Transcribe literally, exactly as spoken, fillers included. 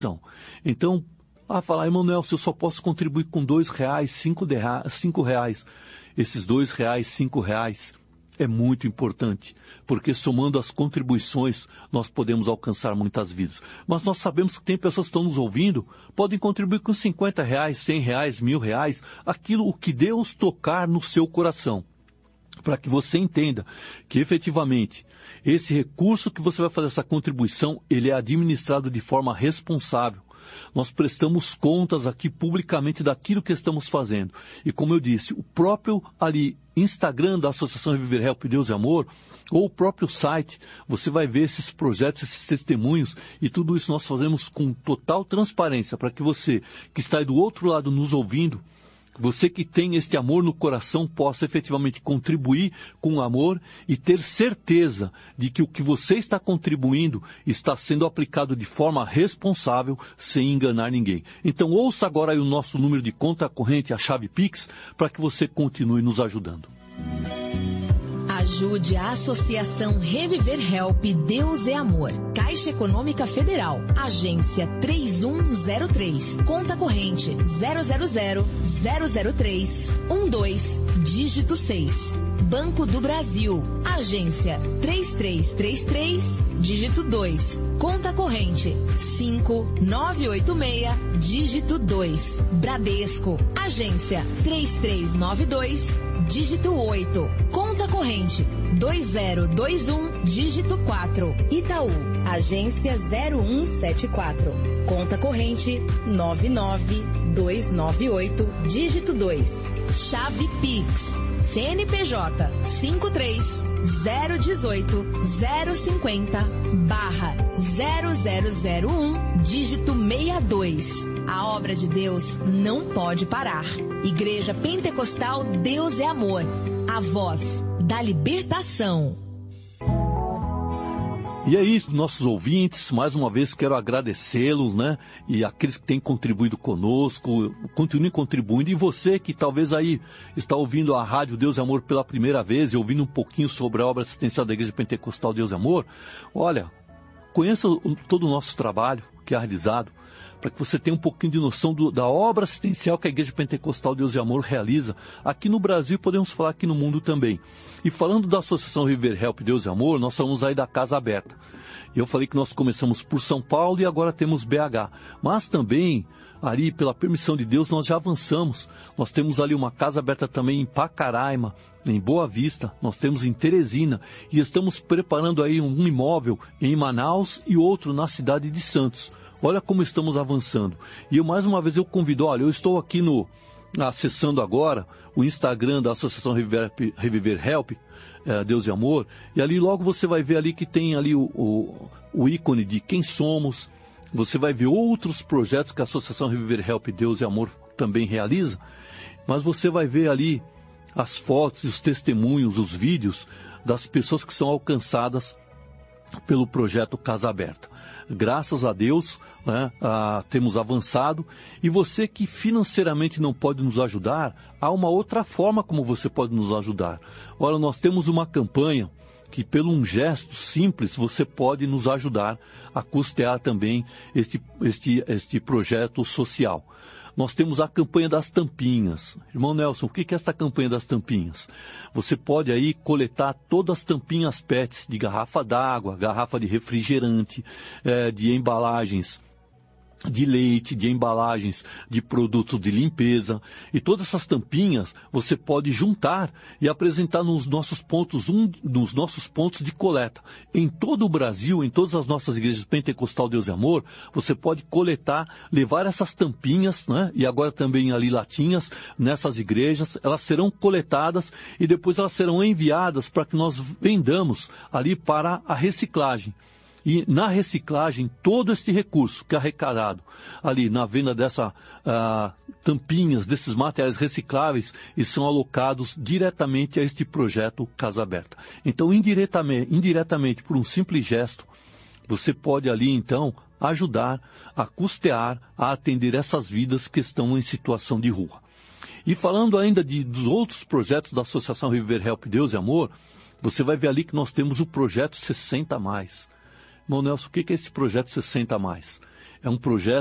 Então, ah, falar, Emanuel, se eu só posso contribuir com dois reais, cinco, de, cinco reais, esses dois reais, cinco reais é muito importante, porque somando as contribuições nós podemos alcançar muitas vidas. Mas nós sabemos que tem pessoas que estão nos ouvindo, podem contribuir com cinquenta reais, cem reais, mil reais, aquilo o que Deus tocar no seu coração. Para que você entenda que efetivamente esse recurso que você vai fazer essa contribuição, ele é administrado de forma responsável. Nós prestamos contas aqui publicamente daquilo que estamos fazendo. E como eu disse, o próprio ali Instagram da Associação Reviver Help Deus e Amor, ou o próprio site, você vai ver esses projetos, esses testemunhos, e tudo isso nós fazemos com total transparência, para que você que está aí do outro lado nos ouvindo, você que tem este amor no coração possa efetivamente contribuir com o amor e ter certeza de que o que você está contribuindo está sendo aplicado de forma responsável, sem enganar ninguém. Então ouça agora aí o nosso número de conta corrente, a chave Pix, para que você continue nos ajudando. Ajude a Associação Reviver Help Deus é Amor. Caixa Econômica Federal. Agência três um zero três. Conta corrente zero zero zero zero zero três um dois. Dígito seis. Banco do Brasil. Agência três três três três. Dígito dois. Conta corrente cinco nove oito seis. Dígito dois. Bradesco. Agência três três nove dois. Dígito oito. Conta corrente dois zero dois um, dígito quatro. Itaú, agência zero um sete quatro. Conta corrente nove nove dois nove oito, dígito dois. Chave Pix, C N P J cinco três zero um oito zero cinco zero barra zero zero zero um, dígito sessenta e dois. A obra de Deus não pode parar. Igreja Pentecostal Deus é Amor. A voz da libertação. E é isso, nossos ouvintes, mais uma vez quero agradecê-los, né? E aqueles que têm contribuído conosco, continuem contribuindo. E você que talvez aí está ouvindo a Rádio Deus e Amor pela primeira vez e ouvindo um pouquinho sobre a obra assistencial da Igreja Pentecostal Deus e Amor, olha, conheça todo o nosso trabalho que é realizado, para que você tenha um pouquinho de noção do, da obra assistencial que a Igreja Pentecostal Deus e Amor realiza aqui no Brasil e podemos falar aqui no mundo também. E falando da Associação Reviver Help Deus e Amor, nós somos aí da Casa Aberta. Eu falei que nós começamos por São Paulo e agora temos B H. Mas também, ali pela permissão de Deus, nós já avançamos. Nós temos ali uma Casa Aberta também em Pacaraima, em Boa Vista, nós temos em Teresina e estamos preparando aí um imóvel em Manaus e outro na cidade de Santos. Olha como estamos avançando. E eu, mais uma vez eu convido, olha, eu estou aqui no, acessando agora o Instagram da Associação Reviver, Reviver Help, é, Deus e Amor, e ali logo você vai ver ali que tem ali o, o, o ícone de quem somos, você vai ver outros projetos que a Associação Reviver Help Deus e Amor também realiza, mas você vai ver ali as fotos, os testemunhos, os vídeos das pessoas que são alcançadas pelo projeto Casa Aberta. Graças a Deus, né, ah, temos avançado. E você que financeiramente não pode nos ajudar, há uma outra forma como você pode nos ajudar. Olha, nós temos uma campanha que, pelo um gesto simples, você pode nos ajudar a custear também este, este, este projeto social. Nós temos a campanha das tampinhas. Irmão Nelson, o que é esta campanha das tampinhas? Você pode aí coletar todas as tampinhas P E Ts de garrafa d'água, garrafa de refrigerante, é, de embalagens de leite, de embalagens de produtos de limpeza, e todas essas tampinhas você pode juntar e apresentar nos nossos pontos, um, nos nossos pontos de coleta. Em todo o Brasil, em todas as nossas igrejas Pentecostal Deus e Amor, você pode coletar, levar essas tampinhas, né, e agora também ali latinhas, nessas igrejas, elas serão coletadas e depois elas serão enviadas para que nós vendamos ali para a reciclagem. E na reciclagem, todo este recurso que é arrecadado ali na venda dessas uh, tampinhas, desses materiais recicláveis, e são alocados diretamente a este projeto Casa Aberta. Então, indiretamente, indiretamente, por um simples gesto, você pode ali, então, ajudar a custear, a atender essas vidas que estão em situação de rua. E falando ainda de, dos outros projetos da Associação Reviver Help Deus e Amor, você vai ver ali que nós temos o projeto sessenta mais. Irmão Nelson, o que é esse projeto sessenta mais? É um projeto